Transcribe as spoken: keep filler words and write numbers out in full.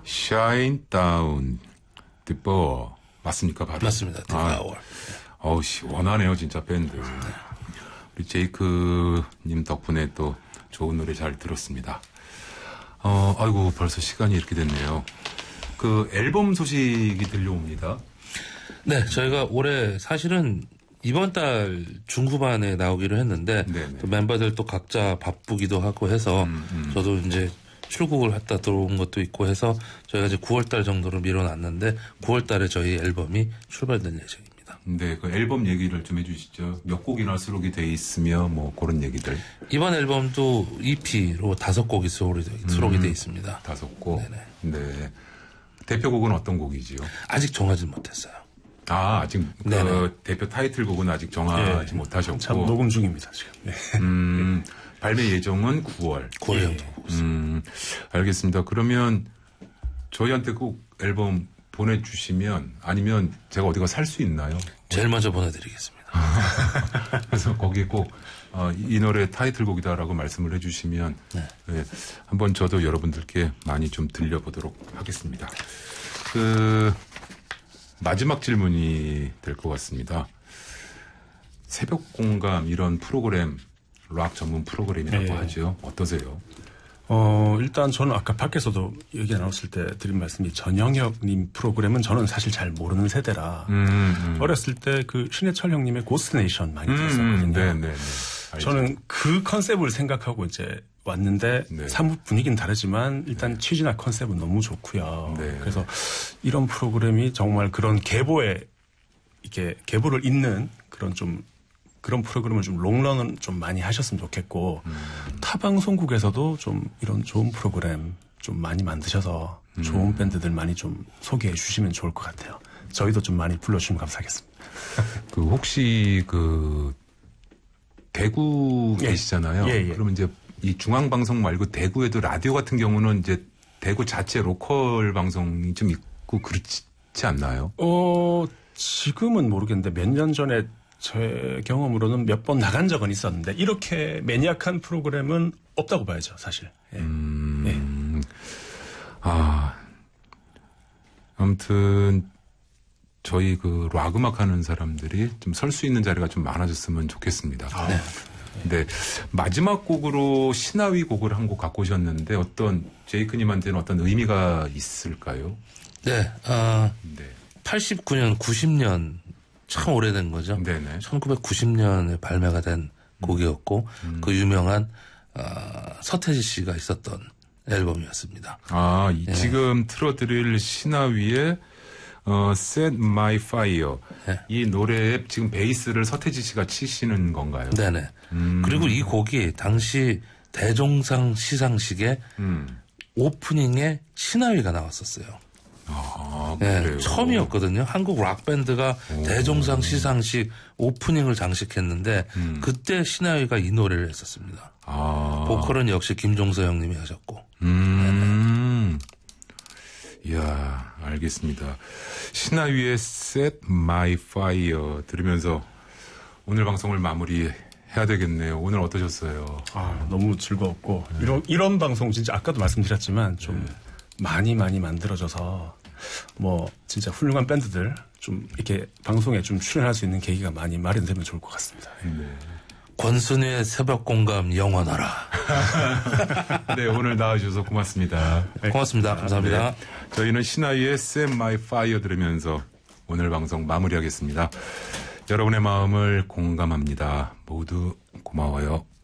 Shine Down the Bower 맞습니까? 바로? 맞습니다. The 아, Bower. 어우 시원하네요 진짜 밴드. 우리 제이크님 덕분에 또 좋은 노래 잘 들었습니다. 어, 아이고 벌써 시간이 이렇게 됐네요. 그 앨범 소식이 들려옵니다. 네, 저희가 올해 사실은 이번 달 중후반에 나오기로 했는데 네네. 또 멤버들 또 각자 바쁘기도 하고 해서 음, 음. 저도 이제 출국을 했다 들어온 것도 있고 해서 저희가 이제 구월 달 정도로 미뤄놨는데 구월 달에 저희 앨범이 출발될 예정입니다. 네, 그 앨범 얘기를 좀 해주시죠. 몇 곡이나 수록이 돼 있으며 뭐 그런 얘기들. 이번 앨범도 이피로 다섯 곡이 수록이, 수록이 음, 돼 있습니다. 다섯 곡. 네네. 네. 대표곡은 어떤 곡이지요? 아직 정하지 못했어요. 아, 아직 그 네네. 대표 타이틀곡은 아직 정하지 예, 못하셨고. 참 녹음 중입니다 지금. 네. 음, 발매 예정은 구월. 구월 예. 정도 보고 있습니다. 음, 알겠습니다. 그러면 저희한테 꼭 앨범 보내주시면 아니면 제가 어디가 살 수 있나요? 제일 먼저 보내드리겠습니다. 그래서 거기에 꼭, 어, 이 노래 타이틀곡이다라고 말씀을 해주시면, 네. 네, 한번 저도 여러분들께 많이 좀 들려보도록 하겠습니다. 그, 마지막 질문이 될 것 같습니다. 새벽 공감 이런 프로그램, 락 전문 프로그램이라고 네. 하죠. 어떠세요? 어, 일단 저는 아까 밖에서도 얘기 나눴을 때 드린 말씀이 전영혁님 프로그램은 저는 사실 잘 모르는 세대라. 음, 음. 어렸을 때 그 신해철 형님의 고스트네이션 많이 음, 들었었거든요. 네, 네, 네. 알죠. 저는 그 컨셉을 생각하고 이제 왔는데 네. 사뭇 분위기는 다르지만 일단 취지나 컨셉은 너무 좋고요. 네. 그래서 이런 프로그램이 정말 그런 계보에 이렇게 계보를 잇는 그런 좀 그런 프로그램을 좀 롱런은 좀 많이 하셨으면 좋겠고 음. 타 방송국에서도 좀 이런 좋은 프로그램 좀 많이 만드셔서 음. 좋은 밴드들 많이 좀 소개해 주시면 좋을 것 같아요. 저희도 좀 많이 불러주시면 감사하겠습니다. 그 혹시 그 대구 예. 계시잖아요. 예, 예. 그러면 이제 이 중앙 방송 말고 대구에도 라디오 같은 경우는 이제 대구 자체 로컬 방송이 좀 있고 그렇지 않나요? 어, 지금은 모르겠는데 몇 년 전에 제 경험으로는 몇 번 나간 적은 있었는데 이렇게 매니악한 프로그램은 없다고 봐야죠, 사실. 예. 음, 아, 아무튼 저희 그 락 음악 하는 사람들이 좀 설 수 있는 자리가 좀 많아졌으면 좋겠습니다. 아, 네. 네. 마지막 곡으로 신하위 곡을 한 곡 갖고 오셨는데 어떤 제이크님한테는 어떤 의미가 있을까요? 네, 아, 네. 팔십구 년, 구십 년 참 오래된 거죠. 네네. 천구백구십 년에 발매가 된 곡이었고 음. 그 유명한 어, 서태지 씨가 있었던 앨범이었습니다. 아, 이 예. 지금 틀어드릴 신하위의 어, Set My Fire. 예. 이 노래에 지금 베이스를 서태지 씨가 치시는 건가요? 네네. 음. 그리고 이 곡이 당시 대종상 시상식에 음. 오프닝에 신하위가 나왔었어요. 아, 네, 그래요. 처음이었거든요. 한국 락밴드가 대종상 시상식 오프닝을 장식했는데 음. 그때 신하위가 이 노래를 했었습니다. 아. 보컬은 역시 김종서 형님이 하셨고. 음. 이야, 알겠습니다. 신하위의 Set My Fire 들으면서 오늘 방송을 마무리해야 되겠네요. 오늘 어떠셨어요? 아, 너무 즐거웠고 이런 이런 방송 진짜 아까도 말씀드렸지만 좀 많이 많이 만들어져서 뭐 진짜 훌륭한 밴드들 좀 이렇게 방송에 좀 출연할 수 있는 계기가 많이 마련되면 좋을 것 같습니다. 네. 권순위의 새벽 공감 영원하라. 네, 오늘 나와주셔서 고맙습니다. 고맙습니다. 감사합니다. 네, 저희는 신하위의 Set My Fire 들으면서 오늘 방송 마무리하겠습니다. 여러분의 마음을 공감합니다. 모두 고마워요.